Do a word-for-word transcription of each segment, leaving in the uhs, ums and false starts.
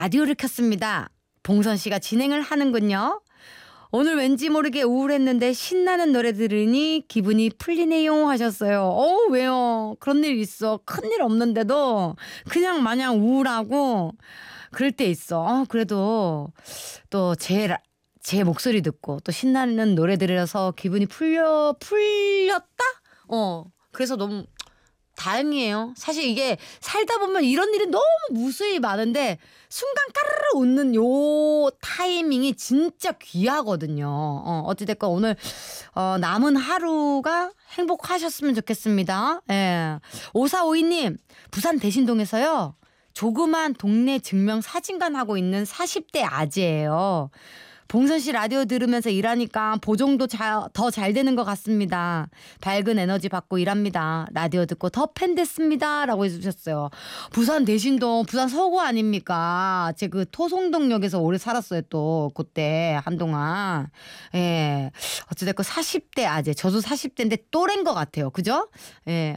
라디오를 켰습니다. 봉선 씨가 진행을 하는군요. 오늘 왠지 모르게 우울했는데 신나는 노래 들으니 기분이 풀리네요 하셨어요. 어 왜요? 그런 일 있어. 큰일 없는데도 그냥 마냥 우울하고 그럴 때 있어. 어, 그래도 또 제 제 목소리 듣고 또 신나는 노래 들으서 기분이 풀려 풀렸다? 어 그래서 너무 다행이에요. 사실 이게 살다 보면 이런 일이 너무 무수히 많은데 순간 까르르 웃는 요 타이밍이 진짜 귀하거든요. 어, 어찌됐건 오늘 어, 남은 하루가 행복하셨으면 좋겠습니다. 예. 오사오이 님 부산 대신동에서요. 조그만 동네 증명 사진관 하고 있는 사십 대 아재예요. 봉선 씨 라디오 들으면서 일하니까 보정도 더 잘 되는 것 같습니다. 밝은 에너지 받고 일합니다. 라디오 듣고 더 팬 됐습니다. 라고 해주셨어요. 부산 대신동, 부산 서구 아닙니까? 제 그 토송동역에서 오래 살았어요. 또 그때 한동안. 예, 어찌됐건 사십 대 아재. 저도 사십 대인데 또래인 것 같아요. 그죠? 예.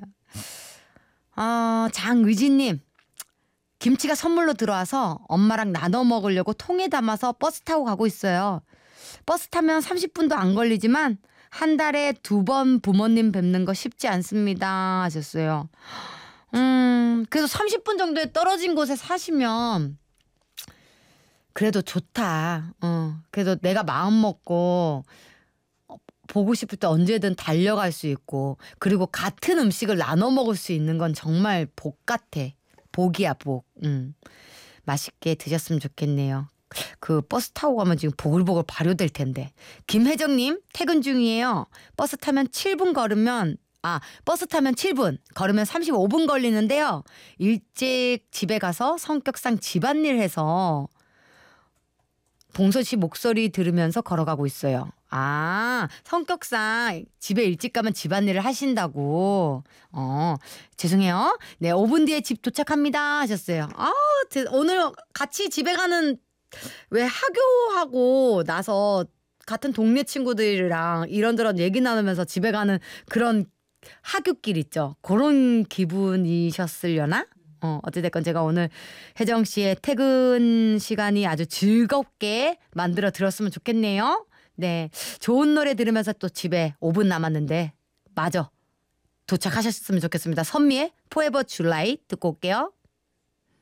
어, 장의진님. 김치가 선물로 들어와서 엄마랑 나눠 먹으려고 통에 담아서 버스 타고 가고 있어요. 버스 타면 삼십 분도 안 걸리지만 한 달에 두 번 부모님 뵙는 거 쉽지 않습니다 하셨어요. 음, 그래서 삼십 분 정도에 떨어진 곳에 사시면 그래도 좋다. 어, 그래도 내가 마음 먹고 보고 싶을 때 언제든 달려갈 수 있고 그리고 같은 음식을 나눠 먹을 수 있는 건 정말 복 같아. 복이야 복. 음. 맛있게 드셨으면 좋겠네요. 그 버스 타고 가면 지금 보글보글 발효될 텐데. 김혜정님 퇴근 중이에요. 버스 타면 칠 분 걸으면 아 버스 타면 칠 분 걸으면 삼십오 분 걸리는데요. 일찍 집에 가서 성격상 집안일 해서 봉선 씨 목소리 들으면서 걸어가고 있어요. 아, 성격상 집에 일찍 가면 집안일을 하신다고. 어, 죄송해요. 네, 오 분 뒤에 집 도착합니다 하셨어요. 아, 오늘 같이 집에 가는 왜 하교하고 나서 같은 동네 친구들이랑 이런저런 얘기 나누면서 집에 가는 그런 하굣길 있죠. 그런 기분이셨으려나? 어, 어찌됐건 제가 오늘 혜정 씨의 퇴근 시간이 아주 즐겁게 만들어 드렸으면 좋겠네요. 네. 좋은 노래 들으면서 또 집에 오 분 남았는데, 마저 도착하셨으면 좋겠습니다. 선미의 Forever July 듣고 올게요.